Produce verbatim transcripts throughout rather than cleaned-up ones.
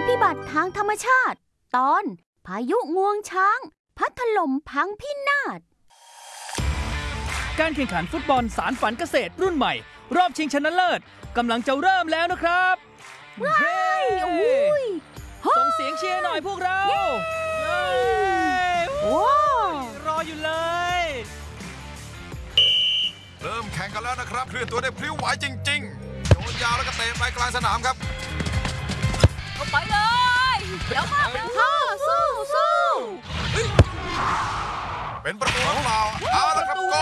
พิบัติทางธรรมชาติตอนพายุงวงช้างพัดถล่มพังพินาศการแข่งขันฟุตบอลสารฝันเกษตรรุ่นใหม่รอบชิงชนะเลิศกำลังจะเริ่มแล้วนะครับว้ายอุ้ยส่งเสียงเชียร์หน่อยพวกเราโอ้รออยู่เลยเริ่มแข่งกันแล้วนะครับเคลื่อนตัวได้พลิ้วไหวจริงๆโยนยาวแล้วก็เตะไปกลางสนามครับเข้าไปเลยเดี๋ยวมาเป็นพ่อสู้สู้เป็นประตูของเราเอาละครับโกล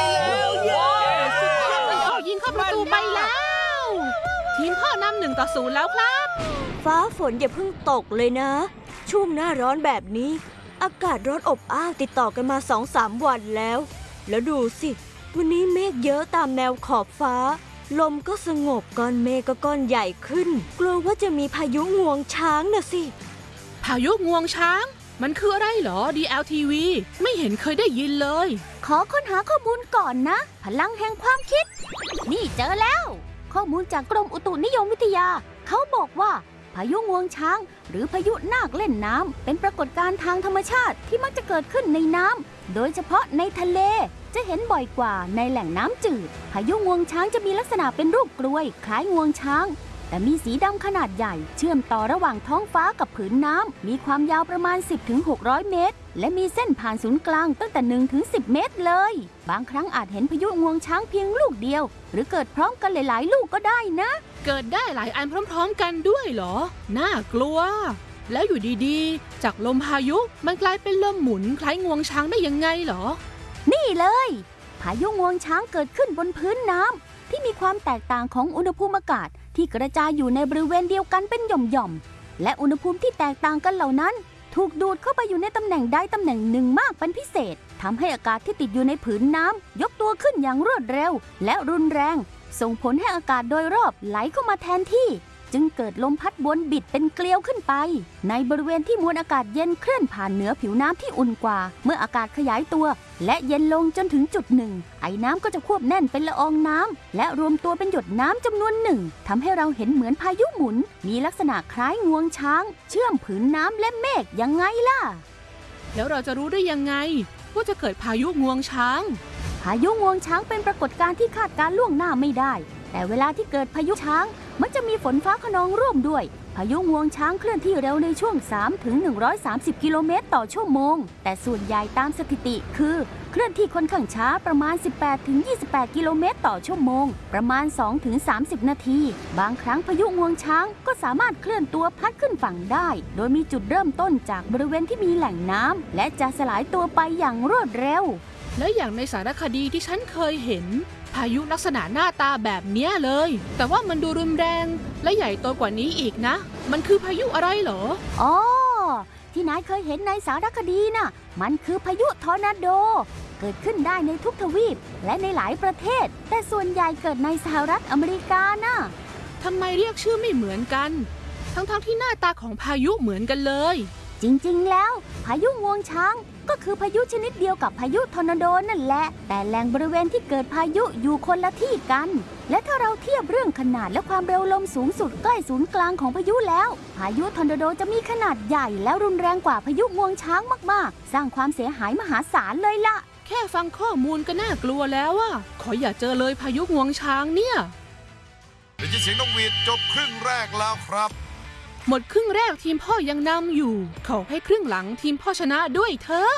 ยิงเข้าประตูไปแล้วทีมพ่อนำหนึ่งต่อศูนย์แล้วครับฟ้าฝนอย่าเพิ่งตกเลยนะช่วงหน้าร้อนแบบนี้อากาศร้อนอบอ้าวติดต่อกันมา สองสาม วันแล้วแล้วดูสิวันนี้เมฆเยอะตามแนวขอบฟ้าลมก็สงบก้อนเมฆก็ก้อนใหญ่ขึ้นกลัวว่าจะมีพายุงวงช้างน่ะสิพายุงวงช้างมันคืออะไรเหรอ ดี แอล ที วี ไม่เห็นเคยได้ยินเลยขอค้นหาข้อมูลก่อนนะพลังแห่งความคิดนี่เจอแล้วข้อมูลจากกรมอุตุนิยมวิทยาเขาบอกว่าพายุงวงช้างหรือพายุนาคเล่นน้ำเป็นปรากฏการณ์ทางธรรมชาติที่มักจะเกิดขึ้นในน้ำโดยเฉพาะในทะเลจะเห็นบ่อยกว่าในแหล่งน้ำจืดพายุงวงช้างจะมีลักษณะเป็นรูปกลวยคล้ายงวงช้างแต่มีสีดำขนาดใหญ่เชื่อมต่อระหว่างท้องฟ้ากับผืนน้ำมีความยาวประมาณ สิบถึงหกร้อย เมตรและมีเส้นผ่านศูนย์กลางตั้งแต่ หนึ่งถึงสิบ เมตรเลยบางครั้งอาจเห็นพายุงวงช้างเพียงลูกเดียวหรือเกิดพร้อมกันหลายๆลูกก็ได้นะเกิดได้หลายอันพร้อมๆกันด้วยเหรอน่ากลัวแล้วอยู่ดีๆจากลมพายุมันกลายเป็นลมหมุนคล้ายงวงช้างได้ยังไงเหรอนี่เลยพายุงวงช้างเกิดขึ้นบนพื้นน้ำที่มีความแตกต่างของอุณหภูมิอากาศที่กระจายอยู่ในบริเวณเดียวกันเป็นหย่อมๆและอุณหภูมิที่แตกต่างกันเหล่านั้นถูกดูดเข้าไปอยู่ในตำแหน่งใดตำแหน่งหนึ่งมากเป็นพิเศษทำให้อากาศที่ติดอยู่ในผืนน้ำยกตัวขึ้นอย่างรวดเร็วและรุนแรงส่งผลให้อากาศโดยรอบไหลเข้ามาแทนที่จึงเกิดลมพัดวนบิดเป็นเกลียวขึ้นไปในบริเวณที่มวลอากาศเย็นเคลื่อนผ่านเหนือผิวน้ำที่อุ่นกว่าเมื่ออากาศขยายตัวและเย็นลงจนถึงจุดหนึ่งไอ้น้ำก็จะควบแน่นเป็นละอองน้ำและรวมตัวเป็นหยดน้ำจำนวนหนึ่งทำให้เราเห็นเหมือนพายุหมุนมีลักษณะคล้ายงวงช้างเชื่อมผืนน้ำและเมฆยังไงล่ะแล้วเราจะรู้ได้ยังไงว่าจะเกิดพายุงวงช้างพายุงวงช้างเป็นปรากฏการณ์ที่คาดการณ์ล่วงหน้าไม่ได้แต่เวลาที่เกิดพายุช้างมักจะมีฝนฟ้าคะนองร่วมด้วยพายุงวงช้างเคลื่อนที่เร็วในช่วง สามถึงหนึ่งร้อยสามสิบ กิโลเมตรต่อชั่วโมงแต่ส่วนใหญ่ตามสถิติคือเคลื่อนที่ค่อนข้างช้าประมาณ สิบแปดถึงยี่สิบแปด กิโลเมตรต่อชั่วโมงประมาณ สองถึงสามสิบ นาทีบางครั้งพายุงวงช้างก็สามารถเคลื่อนตัวพัดขึ้นฝั่งได้โดยมีจุดเริ่มต้นจากบริเวณที่มีแหล่งน้ำและจะสลายตัวไปอย่างรวดเร็วและอย่างในสารคดีที่ฉันเคยเห็นพายุลักษณะหน้าตาแบบเนี้ยเลยแต่ว่ามันดูรุนแรงและใหญ่โตกว่านี้อีกนะมันคือพายุอะไรเหรออ๋อที่นายเคยเห็นในสารคดีน่ะมันคือพายุทอร์นาโดเกิดขึ้นได้ในทุกทวีปและในหลายประเทศแต่ส่วนใหญ่เกิดในสหรัฐอเมริกานะทำไมเรียกชื่อไม่เหมือนกันทั้งๆที่หน้าตาของพายุเหมือนกันเลยจริงๆแล้วพายุงวงช้างก็คือพายุชนิดเดียวกับพายุทอร์นาโดนั่นแหละแต่แหล่งบริเวณที่เกิดพายุอยู่คนละที่กันและถ้าเราเทียบเรื่องขนาดและความเร็วลมสูงสุดใกล้ศูนย์กลางของพายุแล้วพายุทอร์นาโดจะมีขนาดใหญ่และรุนแรงกว่าพายุงวงช้างมากๆสร้างความเสียหายมหาศาลเลยล่ะแค่ฟังข้อมูลก็น่ากลัวแล้วอะขออย่าเจอเลยพายุงวงช้างเนี่ยได้ยินเสียงนกหวีดจบครึ่งแรกแล้วครับหมดครึ่งแรกทีมพ่อยังนำอยู่ขอให้ครึ่งหลังทีมพ่อชนะด้วยเถอะ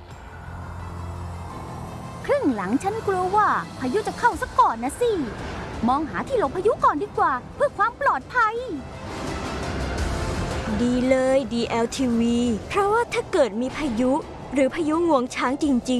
ครึ่งหลังฉันกลัวว่าพายุจะเข้าซะก่อนนะสิมองหาที่หลบพายุก่อนดีกว่าเพื่อความปลอดภัยดีเลย ดี แอล ที วี เพราะว่าถ้าเกิดมีพายุหรือพายุงวงช้างจริงๆ